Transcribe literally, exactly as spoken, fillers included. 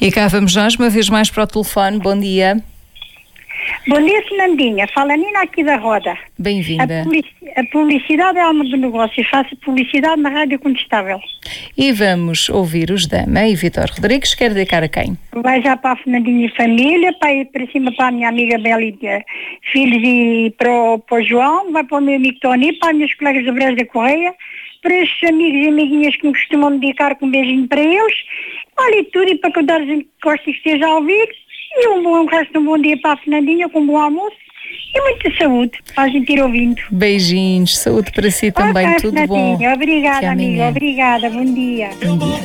E cá vamos nós, uma vez mais para o telefone. Bom dia. Bom dia, Fernandinha. Fala a Nina aqui da Roda. Bem-vinda. A, publici- a publicidade é alma do negócio. Faço publicidade na Rádio Contestável. E vamos ouvir os Dama e Vítor Rodrigues. Quer dedicar a quem? Vai já para a Fernandinha e família, para ir para cima para a minha amiga Bélia Filhos e para o, para o João, vai para o meu amigo Tony, para as minhas colegas do Brejo da Correia, para estes amigos e amiguinhas que me costumam dedicar com um beijinho para eles. Olha, e tudo, e para que toda a gente que gosta e esteja a ouvir. E um bom um resto de um bom dia para a Fernandinha, com um bom almoço e muita saúde para a gente ir ouvindo. Beijinhos, saúde para si também, Ok, tudo bom. Fernandinha, obrigada, Até amiga, amanhã. obrigada, bom dia. Bom dia.